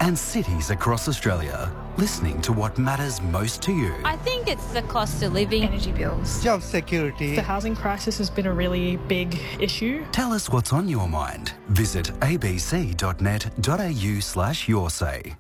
and cities across Australia, listening to what matters most to you. I think it's the cost of living. Energy bills. Job security. The housing crisis has been a really big issue. Tell us what's on your mind. Visit abc.net.au/yoursay.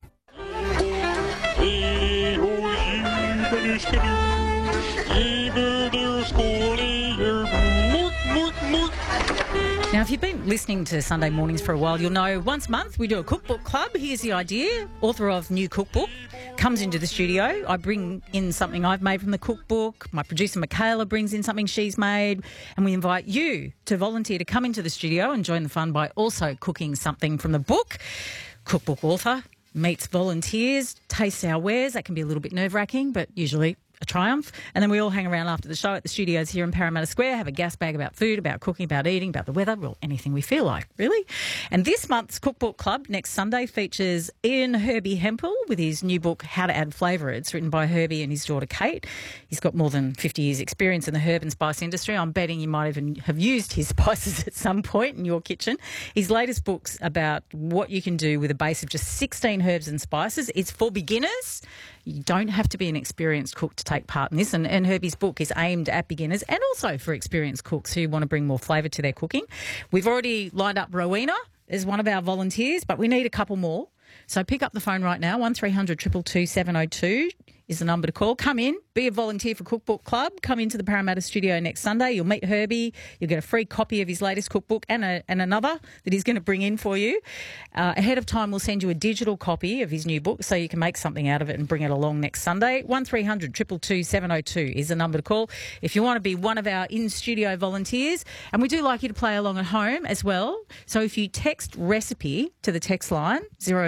Now, if you've been listening to Sunday Mornings for a while, you'll know once a month we do a cookbook club. Here's the idea. Author of new cookbook comes into the studio. I bring in something I've made from the cookbook. My producer, Michaela, brings in something she's made. And we invite you to volunteer to come into the studio and join the fun by also cooking something from the book. Cookbook author meets volunteers, tastes our wares. That can be a little bit nerve-wracking, but usually a triumph. And then we all hang around after the show at the studios here in Parramatta Square, have a gas bag about food, about cooking, about eating, about the weather, well, anything we feel like, really. And this month's Cookbook Club next Sunday features Ian Herbie Hempel with his new book, How to Add Flavour. It's written by Herbie and his daughter, Kate. He's got more than 50 years' experience in the herb and spice industry. I'm betting you might even have used his spices at some point in your kitchen. His latest book's about what you can do with a base of just 16 herbs and spices. It's for beginners. You don't have to be an experienced cook to take part in this, and Herbie's book is aimed at beginners and also for experienced cooks who want to bring more flavour to their cooking. We've already lined up Rowena as one of our volunteers, but we need a couple more. So pick up the phone right now, 1300 222 702 is the number to call. Come in, be a volunteer for Cookbook Club. Come into the Parramatta studio next Sunday. You'll meet Herbie. You'll get a free copy of his latest cookbook and another that he's going to bring in for you. Ahead of time, we'll send you a digital copy of his new book so you can make something out of it and bring it along next Sunday. 1300 222 702 is the number to call if you want to be one of our in-studio volunteers. And we do like you to play along at home as well. So if you text recipe to the text line,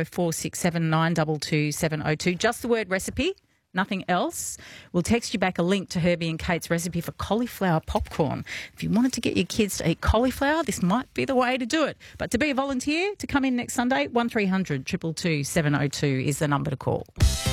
0467 922 702, just the word recipe, nothing else. We'll text you back a link to Herbie and Kate's recipe for cauliflower popcorn. If you wanted to get your kids to eat cauliflower, this might be the way to do it. But to be a volunteer, to come in next Sunday, 1300 222 702 is the number to call.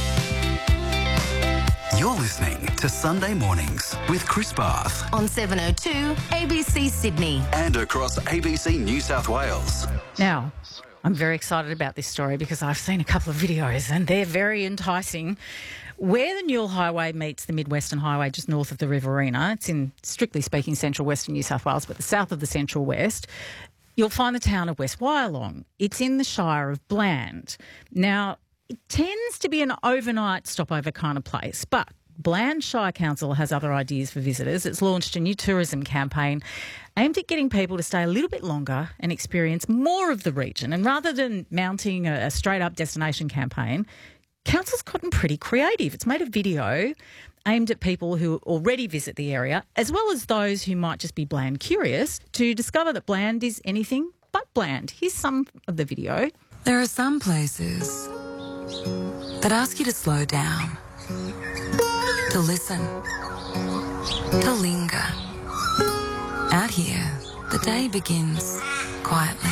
You're listening to Sunday Mornings with Chris Barth. On 702 ABC Sydney. And across ABC New South Wales. Now, I'm very excited about this story because I've seen a couple of videos and they're very enticing. Where the Newell Highway meets the Mid-Western Highway just north of the Riverina, it's in, strictly speaking, central western New South Wales, but the south of the central west, you'll find the town of West Wyalong. It's in the Shire of Bland. Now, it tends to be an overnight stopover kind of place, but Bland Shire Council has other ideas for visitors. It's launched a new tourism campaign aimed at getting people to stay a little bit longer and experience more of the region. And rather than mounting a straight-up destination campaign, Council's gotten pretty creative. It's made a video aimed at people who already visit the area, as well as those who might just be Bland curious, to discover that Bland is anything but Bland. Here's some of the video. There are some places that ask you to slow down, to listen, to linger. Out here, the day begins quietly.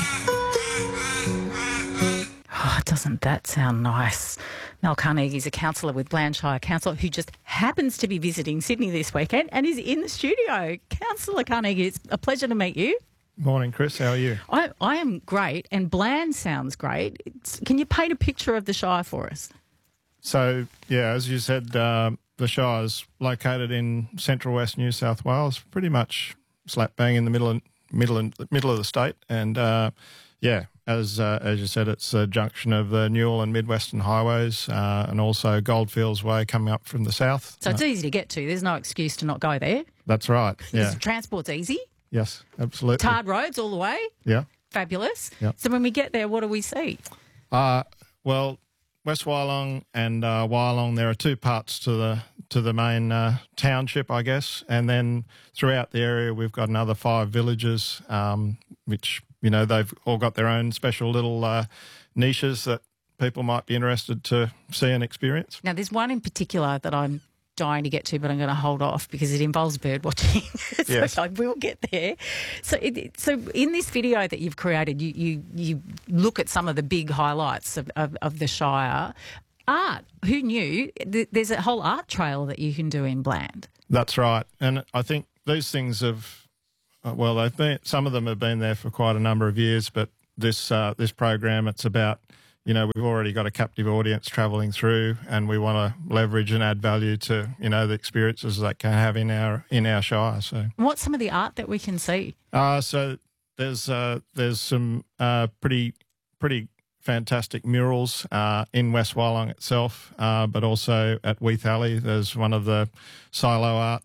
Oh, doesn't that sound nice? Mel Carnegie is a councillor with Bland Shire Council who just happens to be visiting Sydney this weekend and is in the studio. Councillor Carnegie, it's a pleasure to meet you. Morning, Chris. How are you? I am great, and Bland sounds great. Can you paint a picture of the Shire for us? So, yeah, as you said, the Shire is located in central west New South Wales, pretty much slap bang in the middle of the state, and as you said, it's a junction of the Newell and Mid-Western highways, and also Goldfields Way coming up from the south. So it's easy to get to. There's no excuse to not go there. That's right. Yeah. Transport's easy. Yes, absolutely. Tarred roads all the way. Yeah. Fabulous. Yeah. So when we get there, what do we see? Well, West Wyalong and Wyalong, there are two parts to the main township, I guess, and then throughout the area we've got another 5 villages, which, you know, they've all got their own special little niches that people might be interested to see and experience. Now, there's one in particular that I'm dying to get to, but I'm going to hold off because it involves bird watching. So yes. I will get there. So in this video that you've created, you look at some of the big highlights of the Shire. Art, who knew? There's a whole art trail that you can do in Bland. That's right. And I think these things have, they've been, some of them have been there for quite a number of years, but this program, it's about, we've already got a captive audience travelling through, and we want to leverage and add value to, the experiences that can have in our shire. So, what's some of the art that we can see? So there's some pretty fantastic murals in West Wyalong itself, but also at Weath Alley. There's one of the silo art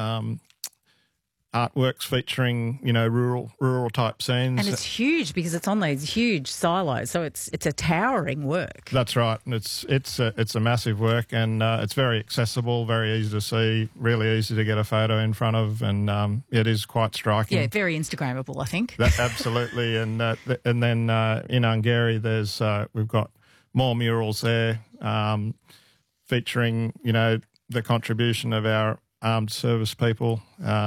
artworks featuring, rural type scenes. And it's huge because it's on those huge silos, so it's a towering work. That's right. And it's a massive work, and it's very accessible, very easy to see, really easy to get a photo in front of, and it is quite striking. Yeah, very Instagrammable, I think. Absolutely. And then in Hungary, we've got more murals there featuring, the contribution of our armed service people.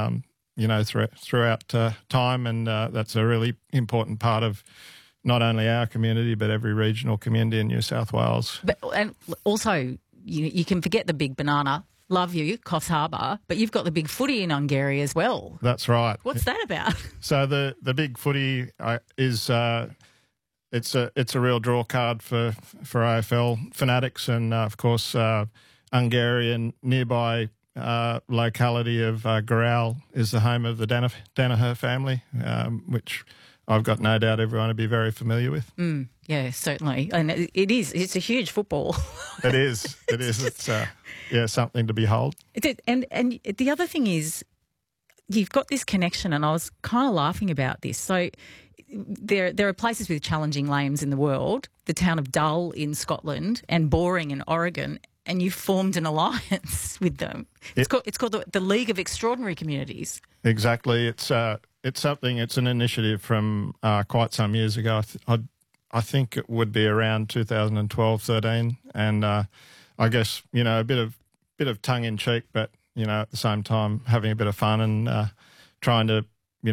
Throughout time, and that's a really important part of not only our community but every regional community in New South Wales. And also, you can forget the big banana. Love you, Coffs Harbour, but you've got the big footy in Hungary as well. That's right. What's that about? So the big footy is it's a real draw card for AFL fanatics, and of course Hungary and nearby locality of Goral is the home of the Danaher family, which I've got no doubt everyone would be very familiar with. Yeah, certainly. And it's a huge football. It is. It's something to behold. And the other thing is you've got this connection, and I was kind of laughing about this. So there are places with challenging names in the world, the town of Dull in Scotland and Boring in Oregon, and you've formed an alliance with them. It's called the League of Extraordinary Communities. Exactly. It's an initiative from quite some years ago. I think it would be around 2012-13, and I guess a bit of tongue in cheek, but at the same time having a bit of fun and trying to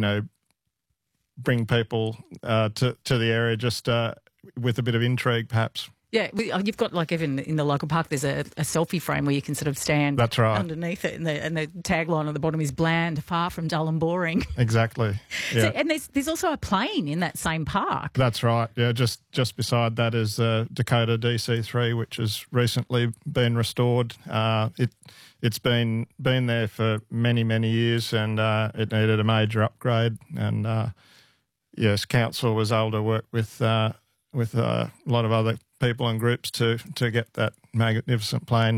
bring people to the area just with a bit of intrigue, perhaps. Yeah, you've got, like, even in the local park, there's a selfie frame where you can sort of stand That's right. underneath it, and the tagline on the bottom is bland, far from dull and boring. Exactly. Yeah. So, and there's also a plane in that same park. That's right. Yeah, just beside that is Dakota DC3, which has recently been restored. It's been there for many, many years, and it needed a major upgrade. And yes, council was able to work with a lot of other people and groups to get that magnificent plane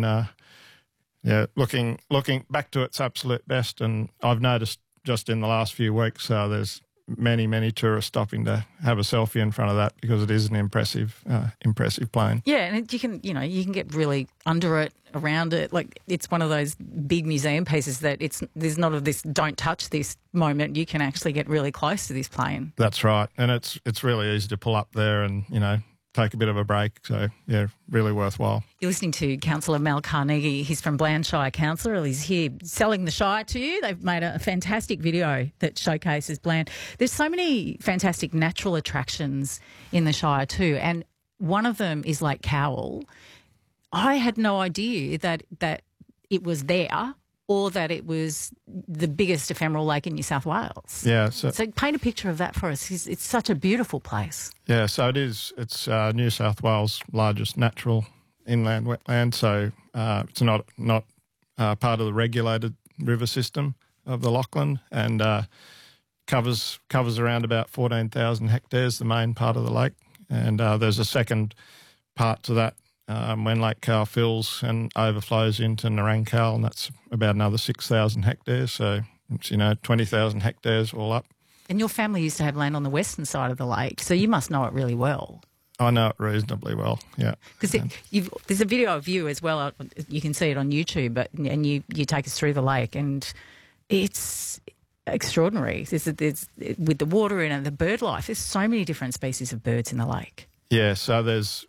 looking back to its absolute best. And I've noticed just in the last few weeks there's many tourists stopping to have a selfie in front of that because it is an impressive plane. Yeah, and you can get really under it, around it. Like, it's one of those big museum pieces that there's not of this don't touch this moment. You can actually get really close to this plane. That's right, and it's really easy to pull up there and take a bit of a break. So, yeah, really worthwhile. You're listening to Councillor Mal Carnegie. He's from Bland Shire Council. He's here selling the Shire to you. They've made a fantastic video that showcases Bland. There's so many fantastic natural attractions in the Shire too, and one of them is Lake Cowell. I had no idea that it was there, or that it was the biggest ephemeral lake in New South Wales. Yeah. So paint a picture of that for us. It's such a beautiful place. Yeah, so it is. It's New South Wales' largest natural inland wetland. So it's not part of the regulated river system of the Lachlan, and covers around about 14,000 hectares, the main part of the lake. And there's a second part to that when Lake Cowell fills and overflows into Narangkal, and that's about another 6,000 hectares. So it's 20,000 hectares all up. And your family used to have land on the western side of the lake, so you must know it really well. I know it reasonably well, yeah. Because there's a video of you as well. You can see it on YouTube, and you take us through the lake, and it's extraordinary. There's with the water in it, the bird life. There's so many different species of birds in the lake. Yeah, so there's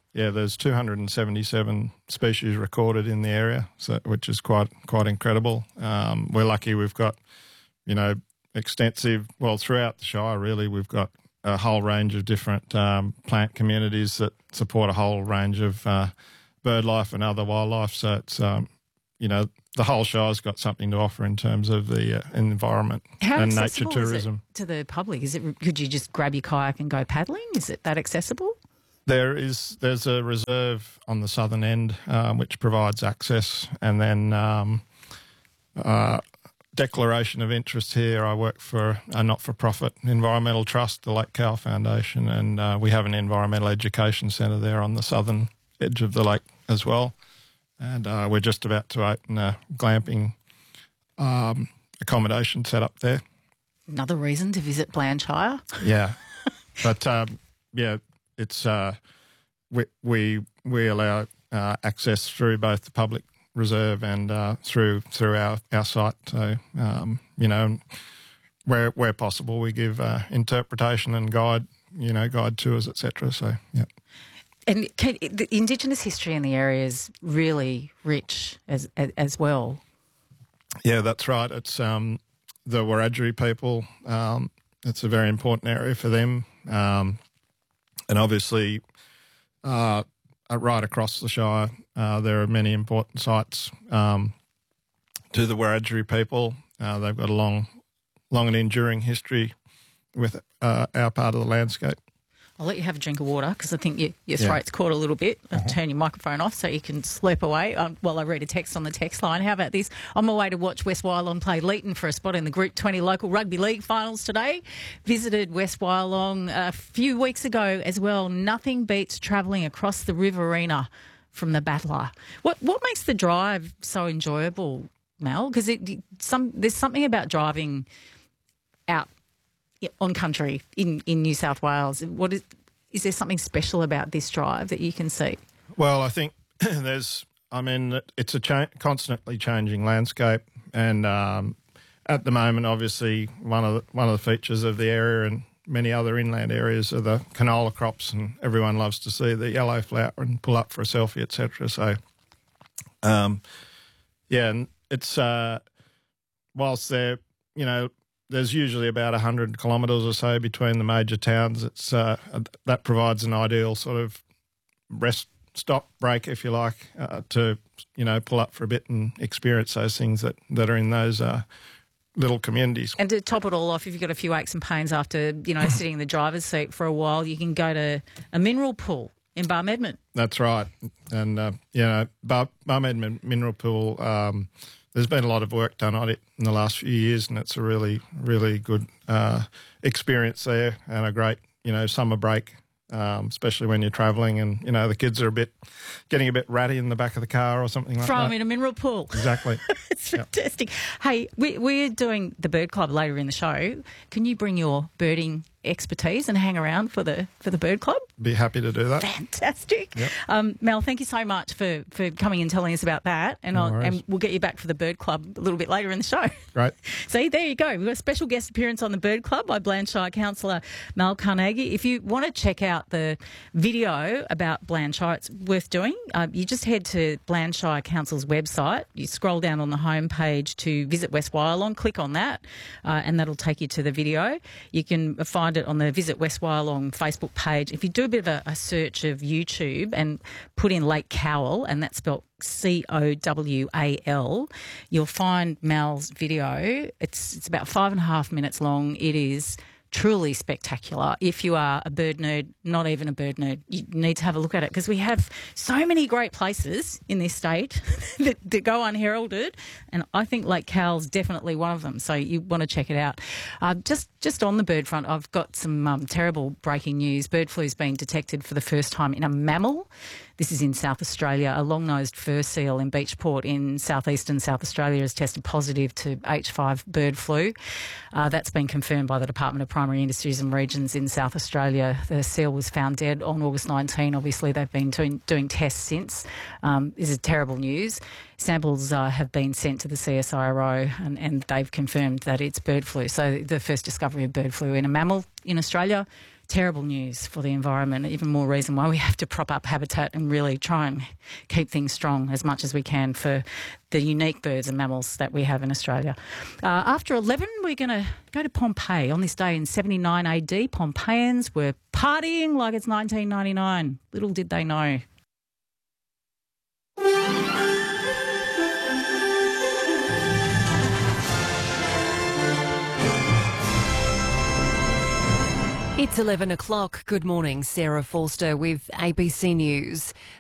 277 species recorded in the area, which is quite incredible. We're lucky we've got, extensive, throughout the Shire really, we've got a whole range of different plant communities that support a whole range of bird life and other wildlife. So it's, the whole Shire's got something to offer in terms of the environment and nature tourism. Is it to the public? Could you just grab your kayak and go paddling? Is it that accessible? There's a reserve on the southern end which provides access, and then declaration of interest here. I work for a not-for-profit environmental trust, the Lake Cowal Foundation, and we have an environmental education centre there on the southern edge of the lake as well. And we're just about to open a glamping accommodation set up there. Another reason to visit Blantyre. Yeah, but it's we allow access through both the public reserve and through our site. So where possible, we give interpretation and guide tours, etc. So yeah. And the Indigenous history in the area is really rich as well. Yeah, that's right. It's the Wiradjuri people. It's a very important area for them, and obviously, right across the Shire, there are many important sites to the Wiradjuri people. They've got a long and enduring history with our part of the landscape. I'll let you have a drink of water because I think your throat's caught a little bit. I'll turn your microphone off so you can slurp away while I read a text on the text line. How about this? On my way to watch West Wyalong play Leeton for a spot in the Group 20 local rugby league finals today. Visited West Wyalong a few weeks ago as well. Nothing beats travelling across the Riverina from the Battler. What makes the drive so enjoyable, Mel? Because there's something about driving out on country in New South Wales. Is there something special about this drive that you can see? Well, I think it's a constantly changing landscape, and at the moment, obviously, one of the features of the area and many other inland areas are the canola crops, and everyone loves to see the yellow flower and pull up for a selfie, etc. So, and it's whilst there's usually about 100 kilometres or so between the major towns. It's that provides an ideal sort of rest, stop, break, if you like, to pull up for a bit and experience those things that are in those little communities. And to top it all off, if you've got a few aches and pains after sitting in the driver's seat for a while, you can go to a mineral pool in Barmedman. That's right, and Barmedman Mineral Pool. There's been a lot of work done on it in the last few years, and it's a really, really good experience there and a great, summer break, especially when you're travelling and, the kids are getting a bit ratty in the back of the car or something like Throw that. them in a mineral pool. Exactly. It's fantastic. Hey, we're doing the Bird Club later in the show. Can you bring your birding expertise and hang around for the Bird Club? Be happy to do that. Fantastic. Yep. Mel, thank you so much for coming and telling us about that. And and we'll get you back for the Bird Club a little bit later in the show. Right. See, there you go. We've got a special guest appearance on the Bird Club by Blantyre Councillor Mel Carnegie. If you want to check out the video about Blantyre, it's worth doing. You just head to Blantyre Council's website. You scroll down on the homepage to visit West Wyalong, click on that, and that'll take you to the video. You can find it on the Visit West Wyalong Facebook page. If you do a bit of a search of YouTube and put in Lake Cowal, and that's spelled Cowal, you'll find Mel's video. It's about 5.5 minutes long. It is truly spectacular. If you are a bird nerd, not even a bird nerd, you need to have a look at it because we have so many great places in this state that go unheralded, and I think Lake Cowal's definitely one of them, so you want to check it out. Just on the bird front, I've got some terrible breaking news. Bird flu's been detected for the first time in a mammal. This is in South Australia. A long-nosed fur seal in Beachport in southeastern South Australia has tested positive to H5 bird flu. That's been confirmed by the Department of Primary Industries and Regions in South Australia. The seal was found dead on August 19. Obviously, they've been doing tests since. This is terrible news. Samples have been sent to the CSIRO and they've confirmed that it's bird flu. So the first discovery of bird flu in a mammal in Australia. Terrible news for the environment, even more reason why we have to prop up habitat and really try and keep things strong as much as we can for the unique birds and mammals that we have in Australia. After 11, we're going to go to Pompeii. On this day in 79 AD, Pompeians were partying like it's 1999. Little did they know. It's 11 o'clock. Good morning, Sarah Forster with ABC News.